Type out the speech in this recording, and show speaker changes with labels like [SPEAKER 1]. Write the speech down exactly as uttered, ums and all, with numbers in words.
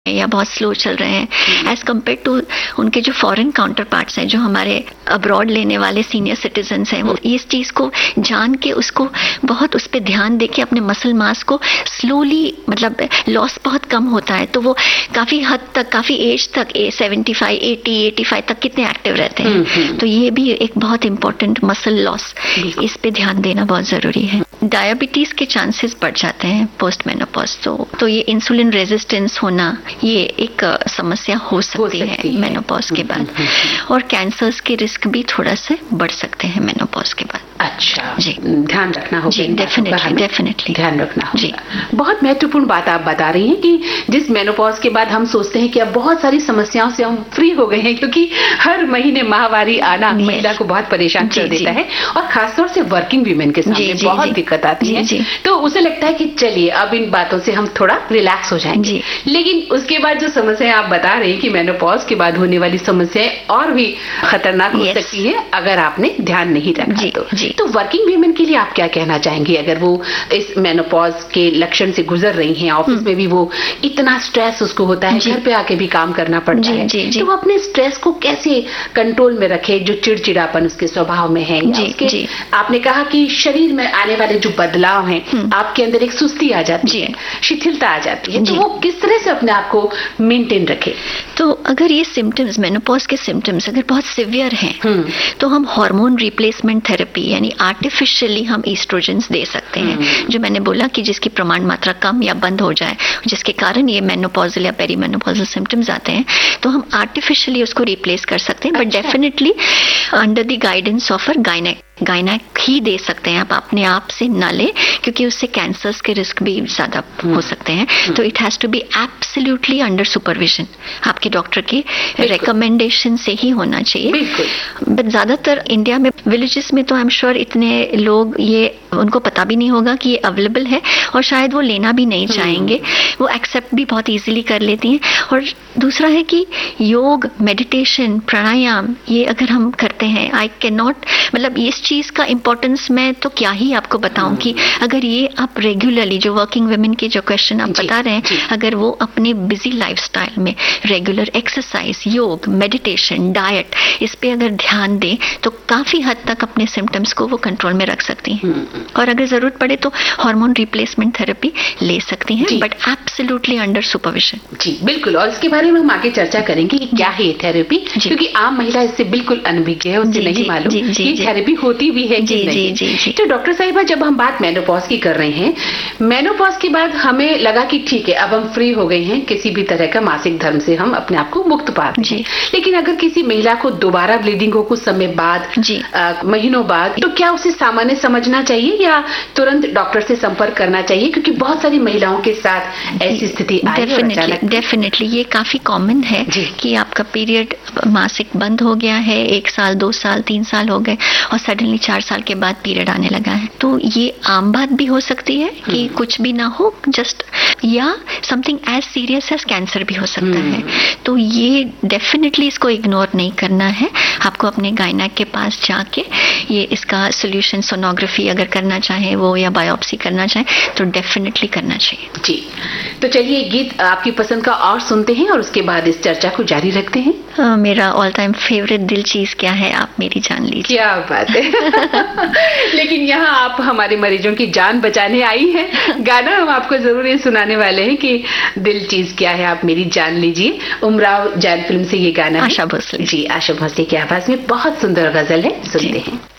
[SPEAKER 1] या बहुत स्लो चल रहे हैं एज कम्पेयर टू उनके जो फॉरेन काउंटर पार्ट्स हैं, जो हमारे अब्रॉड लेने वाले सीनियर सिटीजन्स हैं, वो इस चीज़ को जान के उसको बहुत उस पर ध्यान दे के अपने मसल मास को स्लोली, मतलब लॉस बहुत कम होता है, तो वो काफ़ी हद तक, काफ़ी एज तक, seventy five eighty eighty five तक कितने एक्टिव रहते हैं। तो ये भी एक बहुत इंपॉर्टेंट मसल लॉस, इस पे ध्यान देना बहुत ज़रूरी है। डायबिटीज़ के चांसेस बढ़ जाते हैं पोस्ट मेनोपॉज, तो तो ये इंसुलिन रेजिस्टेंस होना ये एक समस्या हो सकती, हो सकती है, है मेनोपॉज के बाद, और कैंसर्स के रिस्क भी थोड़ा से बढ़ सकते हैं मेनोपॉज के बाद।
[SPEAKER 2] अच्छा जी, ध्यान रखना होगा।
[SPEAKER 1] जी, डेफिनेटली डेफिनेटली
[SPEAKER 2] ध्यान रखना होगा। जी, बहुत महत्वपूर्ण बात आप बता रही हैं कि जिस मेनोपॉज के बाद हम सोचते हैं कि अब बहुत सारी समस्याओं से हम फ्री हो गए हैं, क्योंकि हर महीने माहवारी आना महिला को बहुत परेशान कर देता है, और खासतौर से वर्किंग वीमेन के सामने बहुत दिक्कत आती है। तो उसे लगता है कि चलिए अब इन बातों से हम थोड़ा रिलैक्स हो जाएंगे, लेकिन उसके बाद जो समस्याएं आप बता रही हैं कि मेनोपॉज के बाद होने वाली समस्याएं और भी खतरनाक हो सकती है अगर आपने ध्यान नहीं रखा तो। तो वर्किंग वीमेन के लिए आप क्या कहना चाहेंगे, अगर वो इस मेनोपॉज के लक्षण से गुजर रही हैं, ऑफिस में भी वो इतना स्ट्रेस उसको होता है, घर पे आके भी काम करना पड़ता है, तो वो अपने स्ट्रेस को कैसे कंट्रोल में रखे, जो चिड़चिड़ापन उसके स्वभाव में है, या उसके आपने कहा कि शरीर में आने वाले जो बदलाव हैं, आपके अंदर एक सुस्ती आ जाती है, शिथिलता आ जाती है, तो वो किस तरह से अपने आप को मेंटेन रखे?
[SPEAKER 1] तो अगर ये सिम्टम्स, मेनोपॉज के सिम्टम्स अगर बहुत सिवियर हैं, तो हम हार्मोन रिप्लेसमेंट थेरेपी यानी आर्टिफिशियली हम ईस्ट्रोजेंस दे सकते हैं, जो मैंने बोला कि जिसकी प्रमाण मात्रा कम या बंद हो जाए, जिसके कारण ये मेनोपॉजल या पेरीमेनोपॉजल सिम्टम्स आते हैं, तो हम आर्टिफिशियली उसको रिप्लेस कर सकते हैं, but definitely under the guidance of a gynaec gynaec ही दे सकते हैं, आप अपने आप से ना ले, क्योंकि उससे कैंसर्स के रिस्क भी ज्यादा हो सकते हैं। तो it has to be absolutely under supervision, आपके डॉक्टर की रिकमेंडेशन से ही होना चाहिए। बट ज्यादातर इंडिया में विलेजेस में तो आई एम श्योर इतने लोग, ये उनको पता भी नहीं होगा कि ये अवेलेबल है, और शायद वो लेना भी नहीं चाहेंगे, वो एक्सेप्ट भी बहुत इजीली कर लेती हैं। और दूसरा है कि योग, मेडिटेशन, प्राणायाम, ये अगर हम करते हैं, आई कैन नॉट, मतलब इस चीज का इंपॉर्टेंस मैं तो क्या ही आपको बताऊं कि अगर ये आप रेगुलरली, जो वर्किंग वुमेन के जो क्वेश्चन आप बता रहे हैं, अगर वो अपने बिजी लाइफस्टाइल में रेगुलर एक्सरसाइज, योग, मेडिटेशन, डाइट, इस पे अगर ध्यान दें, तो काफी हद तक अपने सिम्टम्स को वो कंट्रोल में रख सकती हैं, और अगर जरूरत पड़े तो हार्मोन रिप्लेसमेंट थेरेपी ले सकती हैं, बट एब्सोल्युटली अंडर सुपरविजन।
[SPEAKER 2] जी बिल्कुल, और इसके बारे में हम आगे चर्चा करेंगे कि क्या है ये थेरेपी, क्योंकि आम महिला इससे बिल्कुल अनभिज्ञ है, उससे नहीं मालूम कि थेरेपी होती भी है कि नहीं। जी, जी, तो डॉक्टर साहिबा, जब हम बात मेनोपॉज की कर रहे हैं, मेनोपॉज के बाद हमें लगा कि ठीक है अब हम फ्री हो गए हैं, किसी भी तरह का मासिक धर्म से हम अपने आप को मुक्त पा रहे हैं, लेकिन अगर किसी महिला को दोबारा ब्लीडिंग हो कुछ समय बाद, आ, महीनों बाद, तो क्या उसे सामान्य समझना चाहिए या तुरंत डॉक्टर से संपर्क करना चाहिए, क्योंकि बहुत सारी महिलाओं के साथ ऐसी स्थिति आई है।
[SPEAKER 1] डेफिनेटली ये काफी कॉमन है कि आपका पीरियड, मासिक बंद हो गया है, एक साल, दो साल, तीन साल हो गए, और सडनली चार साल के बाद पीरियड आने लगा है। तो ये आम बात भी हो सकती है कि कुछ भी ना हो, जस्ट, या something as serious as cancer भी हो सकता है। तो ये डेफिनेटली इसको इग्नोर नहीं करना है, आपको अपने गायनेक के पास जाके ये इसका सोल्यूशन, सोनोग्राफी अगर करना चाहे वो, या बायोप्सी करना चाहे, तो डेफिनेटली करना चाहिए।
[SPEAKER 2] जी, तो चलिए गीत आपकी पसंद का और सुनते हैं, और उसके बाद इस चर्चा को जारी रखते हैं।
[SPEAKER 1] uh, मेरा ऑल टाइम फेवरेट दिल चीज क्या है, आप मेरी जान लीजिए।
[SPEAKER 2] क्या बात है। लेकिन यहाँ आप हमारे मरीजों की जान बचाने आई हैं। गाना हम आपको जरूर ये सुनाने वाले हैं कि दिल चीज क्या है, आप मेरी जान लीजिए। उमराव जान फिल्म से ये गाना,
[SPEAKER 1] आशा भोसले।
[SPEAKER 2] जी, आशा भोसले की आवाज में बहुत सुंदर गजल है, सुनते हैं।